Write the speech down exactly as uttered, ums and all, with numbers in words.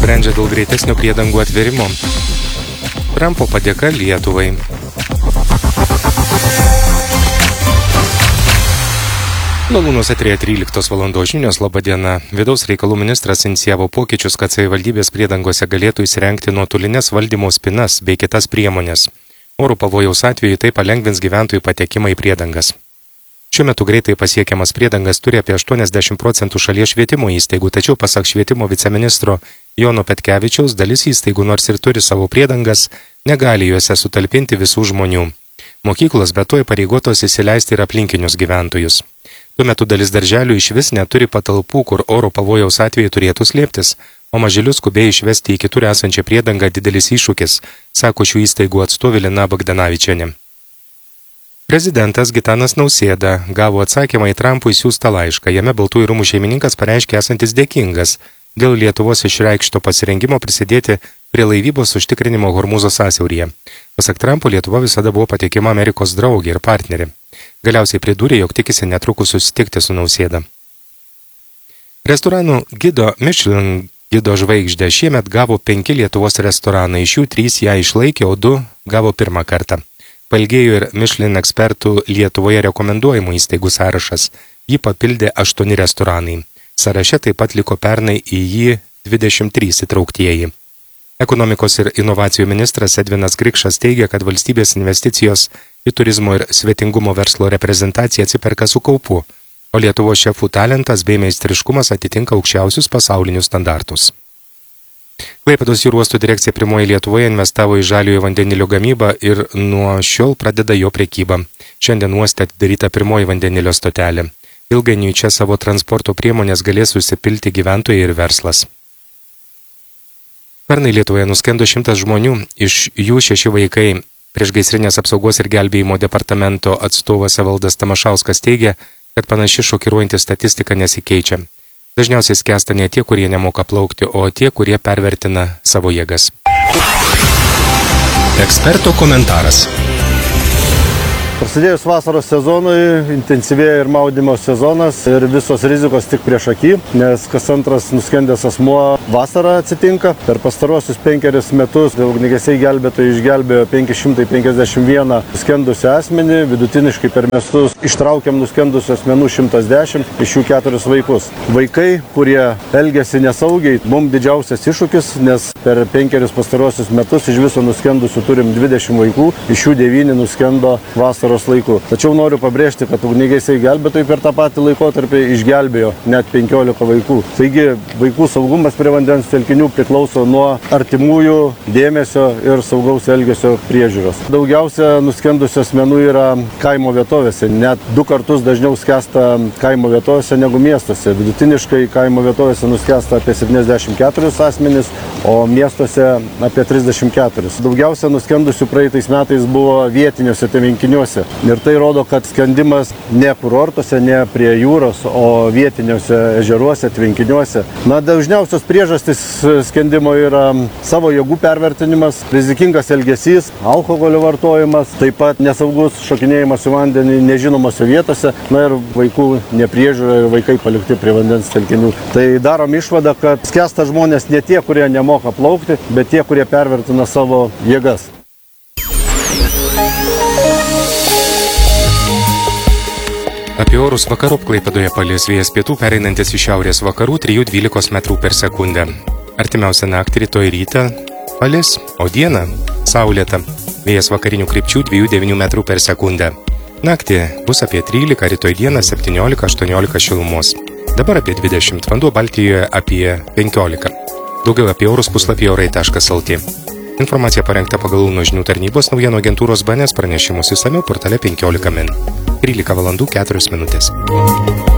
sprendžia dėl greitesnio priedangų atvėrimo. Trumpo padėka Lietuvai. Malūnuose trys tryliktos valandos žinios, laba diena. Vidaus reikalų ministras inicijavo pokyčius, kad savivaldybės priedangose galėtų įsirengti nuotolinės valdymo spinas bei kitas priemonės. Oro pavojaus atveju tai palengvins gyventojų patekimą į priedangas. Šiuo metu greitai pasiekiamas priedangas turi apie aštuoniasdešimt procentų šalies švietimo įstaigų, tačiau pasak švietimo viceministro Jono Petkevičiaus dalis įstaigų, nors ir turi savo priedangas, negali juose sutalpinti visų žmonių. Mokyklos be to įpareigotos įsileisti ir aplinkinius gyventojus. Tuo metu dalis darželių išvis neturi patalpų, kur oro pavojaus atveju turėtų slėptis, o maželius skubiai išvesti į kitur esančią priedangą didelis iššūkis, sako šių įstaigų atstovė Lina Bagdanavičienė. Prezidentas Gitanas Nausėda gavo atsakymą į Trumpui siųstą laišką. Jame Baltųjų rūmų šeimininkas pareiškė esantis dėkingas dėl Lietuvos išreikšto pasirengimo prisidėti prie laivybos užtikrinimo Hormūzo sąsiauryje. Pasak Trumpo, Lietuva visada buvo patikima Amerikos draugė ir partnerė. Galiausiai pridūrė, jog tikisi netrukus susitikti su Nausėda. Restoranų gido Michelin gido žvaigždę šiemet gavo penki Lietuvos restoranai, iš jų trys ją išlaikė, o du gavo pirmą kartą. Pailgėjo ir Michelin ekspertų Lietuvoje rekomenduojamų įstaigų sąrašas. Jį papildė aštuoni restoranai. Sąraše taip pat liko pernai į jį dvidešimt trys įtrauktieji. Ekonomikos ir inovacijų ministras Edvinas Grikšas teigia, kad valstybės investicijos į turizmo ir svetingumo verslo reprezentaciją atsiperka su kaupu, o Lietuvos šefų talentas bei meistriškumas atitinka aukščiausius pasaulinius standartus. Klaipėdos jūrų uostų direkcija pirmoji Lietuvoje investavo į žaliojo vandenilio gamybą ir nuo šiol pradeda jo prekybą. Šiandien uoste atidaryta pirmoji vandenilio stotelė. Ilgainiui čia savo transporto priemonės galės užsipilti gyventojai ir verslas. Pernai Lietuvoje nuskendo šimtas žmonių, iš jų šeši vaikai. Priešgaisrinės apsaugos ir gelbėjimo departamento atstovas Evaldas Tamašauskas teigia, kad panaši šokiruojanti statistika nesikeičia. Dažniausiai skęsta ne tie, kurie nemoka plaukti, o tie, kurie pervertina savo jėgas. Eksperto komentaras. Prasidėjus vasaros sezonui, intensyvėja ir maudymo sezonas ir visos rizikos tik prieš akį, nes kas antras nuskendęs asmuo vasarą atsitinka. Per pastaruosius penkerius metus ugniagesiai gelbėtojai išgelbėjo penki šimtai penkiasdešimt vieną nuskendusią asmenį, vidutiniškai per metus ištraukiam nuskendusių asmenų šimtas dešimt, iš jų keturis vaikus. Vaikai, kurie elgiasi nesaugiai, mums didžiausias iššūkis, nes per penkerius pastaruosius metus iš viso nuskendusių turim dvidešimt vaikų, iš jų devyni nuskendo vasaros laiku. Tačiau noriu pabrėžti, kad ugniagesiai gelbėtojai per tą patį laikotarpį išgelbėjo net penkiolika vaikų. Taigi vaikų saugumas prie vandens telkinių priklauso nuo artimųjų dėmesio ir saugaus elgesio priežiūros. Daugiausia nuskendusių asmenų yra kaimo vietovėse. Net du kartus dažniau skęsta kaimo vietovėse negu miestuose. Vidutiniškai kaimo vietovėse nuskęsta apie septyniasdešimt keturis asmenys, o miestuose apie trisdešimt keturis. Daugiausia nuskendusių praeitais metais buvo vietiniuose tvenkiniuose. Ir tai rodo, kad skendimas ne kurortuose, ne prie jūros, o vietiniuose ežeruose, tvenkiniuose. Na, dažniausios priežastys skendimo yra savo jėgų pervertinimas, rizikingas elgesys, alkoholio vartojimas, taip pat nesaugus šokinėjimas į vandenį nežinomose vietose, na ir vaikų nepriežiūra ir vaikai palikti prie vandens telkinių. Tai darom išvadą, kad skęsta žmonės ne tie, kurie nemoka plaukti, bet tie, kurie pervertina savo jėgas. Apie orus vakarop Klaipėdoje palis vėjas pietų pereinantis į šiaurės vakarų trijų dvylikos metrų per sekundę. Artimiausią naktį rytoj rytą palis, o dieną saulėta. Vėjas vakarinių krypčių dviejų devynių metrų per sekundę. Naktį bus apie trylika, rytoj dieną septyniolika aštuoniolika šilumos. Dabar apie dvidešimt, vanduo Baltijoje apie penkiolika. Daugiau apie orus puslapyje orai taškas lt. Informacija parengta pagal Launo žinių tarnybos naujienų agentūros B N S pranešimus išsamiau portale penkiolika min. trylika valandų keturios minutės.